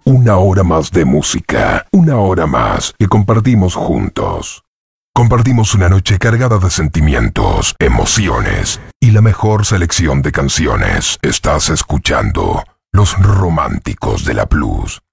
Una hora más de música, una hora más que compartimos juntos. Compartimos una noche cargada de sentimientos, emociones y la mejor selección de canciones. Estás escuchando Los Románticos de la Plus.